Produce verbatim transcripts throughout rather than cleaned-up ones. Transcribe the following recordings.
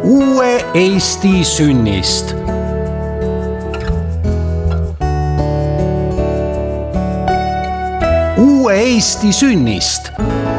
uue Eesti sünnist. uue Eesti sünnist.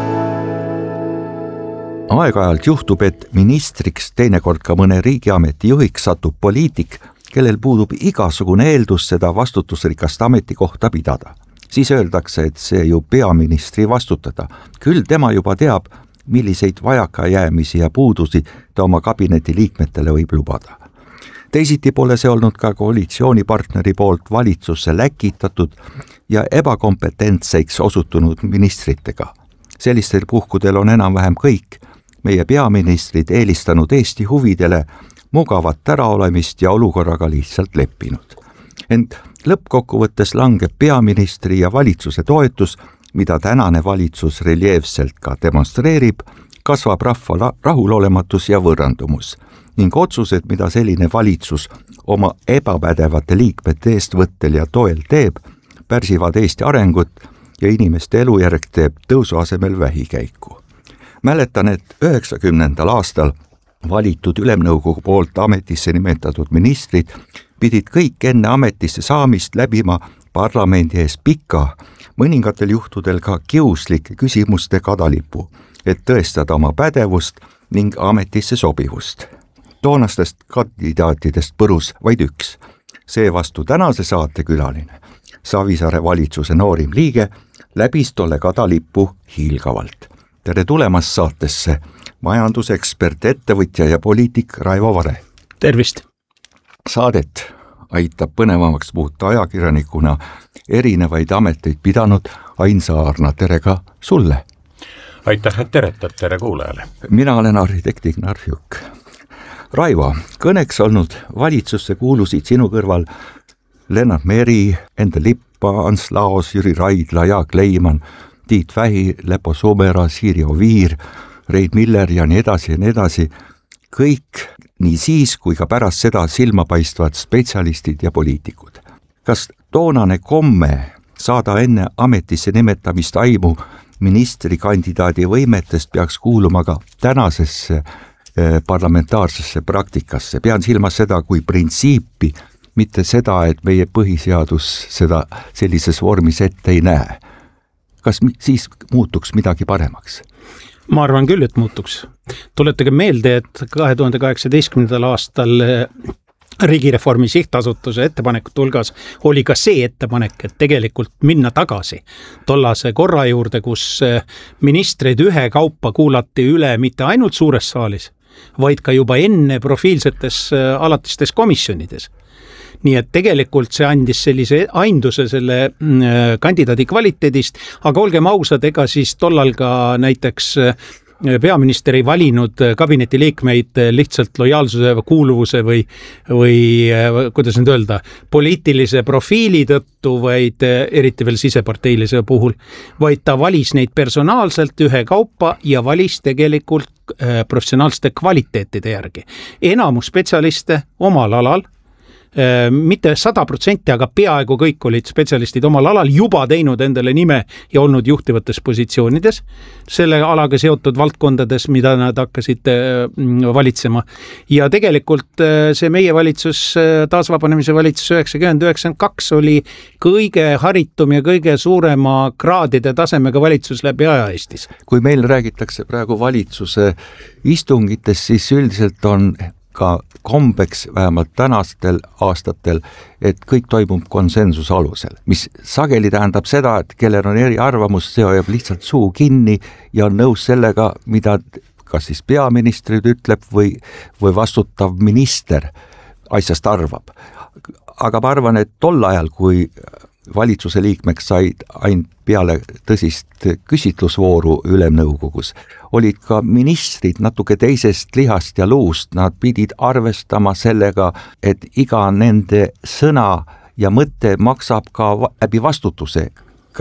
Aeg-ajalt juhtub, et ministriks, teinekord ka mõne riigiameti juhiks satub poliitik, kellel puudub igasugune eeldus seda vastutusrikast ametikohta pidada. Siis öeldakse, et see ju peaministri vastutada. Küll tema juba teab, milliseid vajakajäämisi ja puudusi ta oma kabineti liikmetele võib lubada. Teisiti pole see olnud ka koalitsioonipartneri poolt valitsusse läkitatud ja ebakompetentseiks osutunud ministritega. Sellistel puhkudel on enam-vähem kõik meie peaministrid eelistanud Eesti huvidele mugavat äraolemist ja olukorraga lihtsalt leppinud. Ent lõppkokkuvõttes langeb peaministri ja valitsuse toetus, mida tänane valitsus reljeefselt ka demonstreerib, kasvab rahva rahulolematus ja võrrandumus ning otsused, mida selline valitsus oma ebapädevate liikmete eestvõttel ja toel teeb, pärsivad Eesti arengut ja inimeste elujärg teeb tõusu asemel vähikäiku. Mäletan, et üheksakümnendal aastal valitud ülemnõukogu poolt ametisse nimetatud ministrid pidid kõik enne ametisse saamist läbima parlamendi ees pika, mõningatel juhtudel ka kiuslike küsimuste kadalipu, et tõestada oma pädevust ning ametisse sobivust. Toonastest kandidaatidest põrus vaid üks, seevastu tänase saate külaline, Savisaare valitsuse noorim liige, läbis tolle kadalipu hiilgavalt. Tere tulemast saatesse, majandusekspert, ettevõtja ja poliitik Raivo Vare. Tervist! Saadet aitab põnevamaks muuta ajakirjanikuna erinevaid ameteid pidanud Ain Saarna, tere ka sulle! Aitäh, et teretad, tere kuulajale! Mina olen arhitekt Ignar Juk. Raivo, kõneks olnud valitsusse kuulusid sinu kõrval Lennart Meri, Ende Lippa, Ants Laos, Jüri Raidla, Jaak Leiman, Tiit Vähi, Lepo Sumera, Siiri Oviir, Rein Miller ja nii edasi ja nii edasi. Kõik nii siis kui ka pärast seda silmapaistvad spetsialistid ja poliitikud. Kas toonane komme saada enne ametisse nimetamist aimu ministrikandidaadi võimetest peaks kuuluma ka tänasesse parlamentaarsesse praktikasse? Pean silmas seda kui printsiipi, mitte seda, et meie põhiseadus seda sellises vormis ette ei näe. Kas siis muutuks midagi paremaks? Ma arvan küll, et muutuks. Tuletage meelde, et kahe tuhande kaheksateistkümnendal aastal Riigireformi sihtasutuse ettepanekute hulgas oli ka see ettepanek, et tegelikult minna tagasi tollase korra juurde, kus ministreid ühe kaupa kuulati üle mitte ainult suures saalis, vaid ka juba enne profiilsetes alatistes komisjonides. Nii et tegelikult see andis sellise ainduse selle kandidaadi kvaliteedist, aga olgem ausad, ega siis tollal ka näiteks peaminister ei valinud kabineti liikmeid lihtsalt lojaalsuse või kuuluvuse või, või kuidas nüüd öelda, poliitilise profiili tõttu, vaid eriti veel siseparteilise puhul, vaid ta valis neid personaalselt ühe kaupa ja valis tegelikult professionaalsete kvaliteetide järgi. Enamus spetsialiste omal alal, mitte sada protsenti, aga peaaegu kõik olid spetsialistid omal alal juba teinud endale nime ja olnud juhtivates positsioonides, selle alaga seotud valdkondades, mida nad hakkasid valitsema. Ja tegelikult see meie valitsus, taasvabanemise valitsus üheksakümmend üheksakümmend kaks oli kõige haritum ja kõige suurema kraadide tasemega valitsus läbi aja Eestis. Kui meil räägitakse praegu valitsuse istungites, siis üldiselt on ka kombeks vähemalt tänastel aastatel, et kõik toimub konsensuse alusel, mis sageli tähendab seda, et kellel on eri arvamus, see hoiab lihtsalt suu kinni ja on nõus sellega, mida kas siis peaministrid ütleb või, või vastutav minister asjast arvab. Aga ma arvan, et tol ajal, kui valitsuse liikmeks said ainult peale tõsist küsitlusvooru ülemnõukogus, olid ka ministrid natuke teisest lihast ja luust, nad pidid arvestama sellega, et iga nende sõna ja mõte maksab ka läbi vastutuse. Kas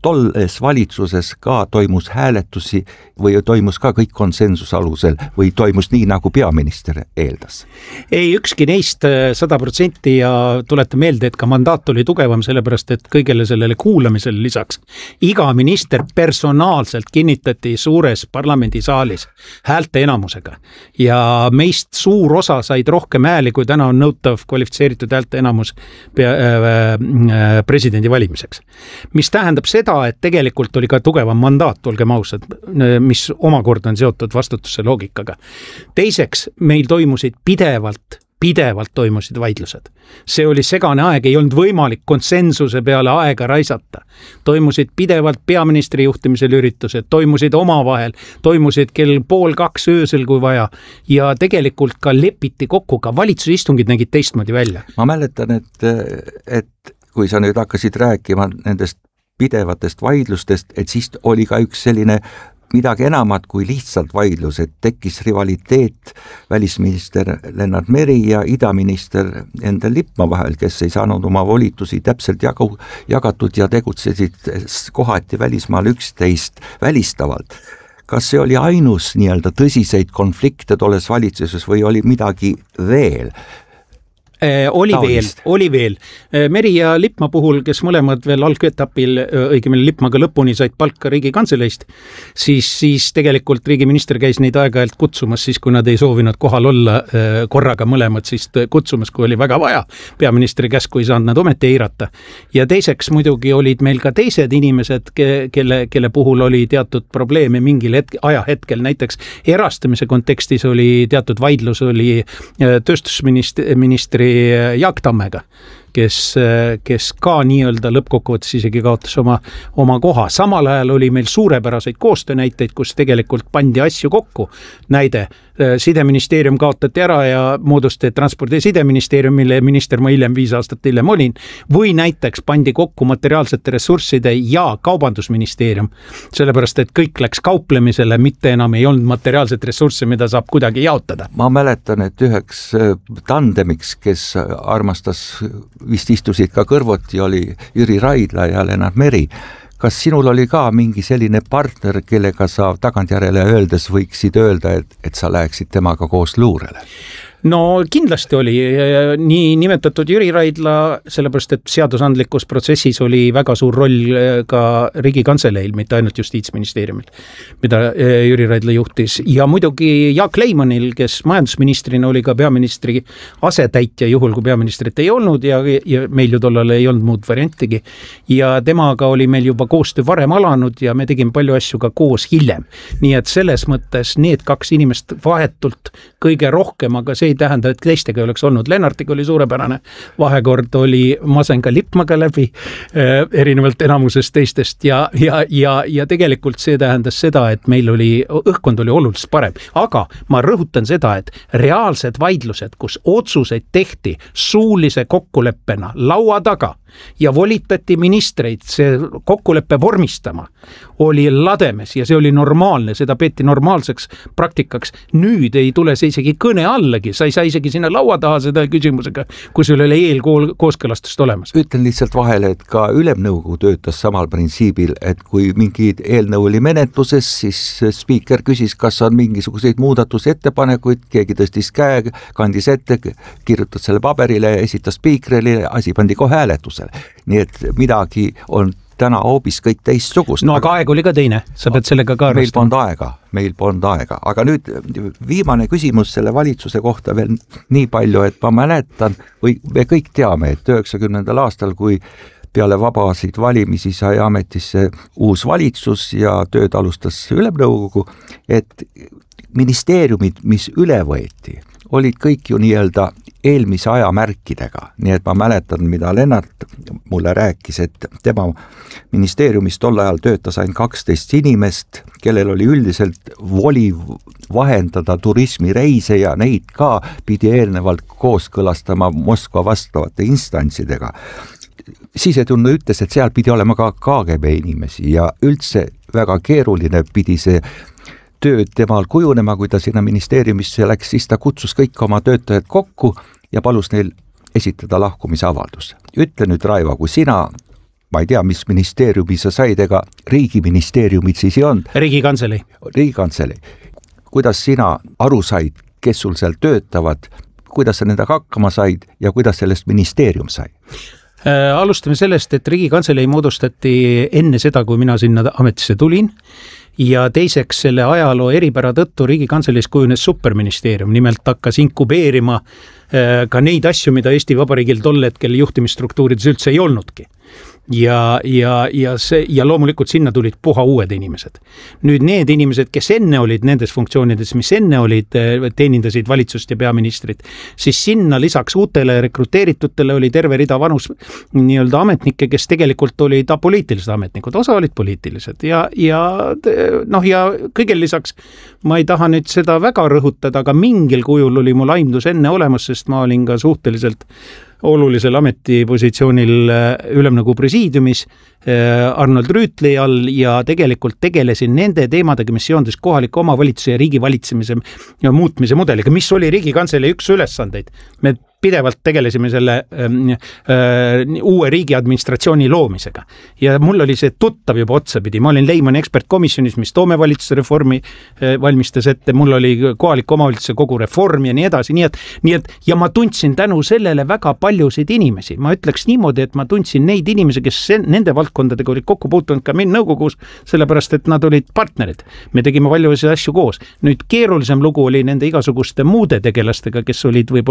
tolles valitsuses ka toimus hääletusi või toimus ka kõik konsensuse alusel või toimus nii, nagu peaminister eeldas? Ei, ükski neist sada protsenti ja tuleta meelde, et ka mandaat oli tugevam, sellepärast et kõigele sellele kuulamisele lisaks iga minister personaalselt kinnitati suures parlamendisaalis häälte enamusega ja meist suur osa said rohkem hääli, kui täna on nõutav kvalifitseeritud häälte enamus pea, äh, presidendi valimiseks. Mis tähendab seda, et tegelikult oli ka tugevam mandaat, olgem ausad, mis omakorda on seotud vastutuse loogikaga. Teiseks, meil toimusid pidevalt pidevalt toimusid vaidlused. See oli segane aeg, ei olnud võimalik konsensuse peale aega raisata. Toimusid pidevalt peaministri juhtimisel üritused, toimusid omavahel, toimusid kell pool kaks öösel, kui vaja. Ja tegelikult ka lepiti kokku, ka valitsusistungid nägid teistmoodi välja. Ma mäletan, et, et kui sa nüüd hakkasid rääkima nendest pidevatest vaidlustest, et siis oli ka üks selline midagi enamat kui lihtsalt vaidlus, et tekkis rivaliteet välisminister Lennart Meri ja idaminister Endel Lippmaa vahel, kes ei saanud oma volitusi täpselt jagu, jagatud ja tegutsesid kohati välismaal üksteist välistavalt. Kas see oli ainus nii-öelda tõsiseid konflikte tolles valitsuses või oli midagi veel? Oli veel, oli veel. Meri ja Lippmaa puhul, kes mõlemad veel algetapil, õigemini Lippmaaga lõpuni said palka riigi kantseleist, siis, siis tegelikult riigiminister käis neid aeg-ajalt kutsumas, siis kui nad ei soovinud kohal olla korraga mõlemad, siis kutsumas, kui oli väga vaja. Peaministri käsku ei saanud nad ometi eirata. Ja teiseks muidugi olid meil ka teised inimesed, kelle, kelle puhul oli teatud probleeme mingil hetk, ajahetkel. Näiteks erastamise kontekstis oli teatud vaidlus, oli tööstusministri Jaak Tammega, kes, kes ka nii-öelda lõppkokkuvõttes isegi kaotas oma, oma koha. Samal ajal oli meil suurepäraseid koostöönäiteid, kus tegelikult pandi asju kokku. Näide, sideministeerium kaotati ära ja moodustati transpordi ja sideministeerium, mille minister ma hiljem viis aastat hiljem olin, või näiteks pandi kokku materiaalsete ressursside ja kaubandusministeerium, sellepärast et kõik läks kauplemisele, mitte enam ei olnud materiaalset ressurssi, mida saab kuidagi jaotada. Ma mäletan, et üheks tandemiks, kes armastas, vist istusid ka kõrvuti, oli Jüri Raidla ja Lennart Meri. Kas sinul oli ka mingi selline partner, kellega sa tagantjärele öeldes võiksid öelda, et, et sa läheksid temaga koos luurele? No kindlasti oli nii nimetatud Jüri Raidla, sellepärast et seadusandlikus protsessis oli väga suur roll ka Riigikantseleil, mitte ainult Justiitsministeeriumil, mida Jüri Raidla juhtis. Ja muidugi Jaak Leimanil, kes majandusministrina oli ka peaministri asetäitja juhul, kui peaministrit ei olnud ja, ja meil ju tollal ei olnud muud variantigi. Ja temaga oli meil juba koostöö varem alanud ja me tegime palju asju ka koos hiljem. Nii et selles mõttes need kaks inimest vahetult kõige rohkem, aga see ei tähenda, et teistega ei oleks olnud. Lennartiga oli suurepärane vahekord, oli Masenga Lippmaga läbi äh, erinevalt enamusest teistest ja, ja, ja, ja tegelikult see tähendas seda, et meil oli, õhkkond oli oluliselt parem. Aga ma rõhutan seda, et reaalsed vaidlused, kus otsuseid tehti suulise kokkuleppena laua taga ja volitati ministreid see kokkuleppe vormistama, oli lademes ja see oli normaalne, seda peeti normaalseks praktikaks. Nüüd ei tule see isegi kõne allagi, sa ei saa isegi sinna laua taha seda küsimusega, kui sul oli eelkooskõlastust olemas. Ütlen lihtsalt vahele, et ka ülemnõukogu töötas samal printsiibil, et kui mingi eelnõu oli menetluses, siis spiiker küsis, kas on mingisuguseid muudatusettepanekuid, keegi tõstis käe, kandis ette, kirjutas selle paberile, esitas spiikrile, asi pandi kohe hääletusele. Nii et midagi on täna hoopis kõik teistsugust. No aga aeg oli ka teine, sa pead sellega ka meil polnud aega, meil polnud aega. Aga nüüd viimane küsimus selle valitsuse kohta veel nii palju, et ma mäletan, või me kõik teame, et üheksakümnendal aastal, kui peale vabasid valimisi sai ametisse uus valitsus ja tööd alustas ülemnõukogu, et ministeeriumid, mis üle võeti, olid kõik ju nii-öelda eelmise aja märkidega. Nii et ma mäletan, mida Lennart mulle rääkis, et tema ministeeriumis tol ajal töötas ainult kaksteist inimest, kellel oli üldiselt voli vahendada turismireise ja neid ka pidi eelnevalt kooskõlastama Moskva vastavate instantsidega. Sisetunne ütles, et seal pidi olema ka K G B inimesi ja üldse väga keeruline pidi see tööd temal kujunema, kui ta sinna ministeeriumisse läks, siis ta kutsus kõik oma töötajad kokku ja palus neil esitada lahkumisavaldus. Ütle nüüd, Raivo, kui sina ma ei tea, mis ministeeriumi sa said, ega riigiministeeriumid siis ei olnud. Riigikantselei. Riigikantselei. Kuidas sina aru said, kes sul seal töötavad, kuidas sa nendega hakkama said ja kuidas sellest ministeerium sai? Äh, alustame sellest, et Riigikantselei moodustati enne seda, kui mina sinna ametisse tulin. Ja teiseks selle ajaloo eripära tõttu Riigikantseleis kujunes superministeerium, nimelt hakkas inkubeerima äh, ka neid asju, mida Eesti Vabariigil tol hetkel juhtimisstruktuurides üldse ei olnudki. Ja, ja, ja, see, ja loomulikult sinna tulid puha uued inimesed. Nüüd need inimesed, kes enne olid nendes funktsioonides, mis enne olid, teenindasid valitsust ja peaministrit, siis sinna lisaks uutele rekruteeritutele oli terve rida vanus nii-öelda ametnikke, kes tegelikult olid apoliitilised ametnikud, osa olid poliitilised ja, ja noh, ja kõigel lisaks ma ei taha nüüd seda väga rõhutada, aga mingil kujul oli mul aimdus enne olemas, sest ma olin ka suhteliselt olulisel ametipositsioonil Ülemnõukogu presiidiumis Arnold Rüütli all ja tegelikult tegelesin nende teemadega, mis seondus kohaliku omavalitsuse ja riigi valitsemise ja muutmise mudeliga, mis oli Riigikantselei üks ülesandeid. Me pidevalt tegelesime selle äh, äh, uue riigi administratsiooni loomisega. Ja mul oli see tuttav juba otsapidi. Ma olin Leimani ekspertkomisjonis, mis Toome valitsuse reformi äh, valmistas ette. Mul oli kohaliku omavalitsuse kogu reform ja nii edasi. Nii et, nii et, ja ma tundsin tänu sellele väga paljusid inimesi. Ma ütleks niimoodi, et ma tundsin neid inimesi, kes sen, nende valdkondadega olid kokku puutunud ka mind nõukogus, sellepärast, et nad olid partnerid. Me tegime palju asju koos. Nüüd keerulisem lugu oli nende igasuguste muude tegelastega, kes olid võib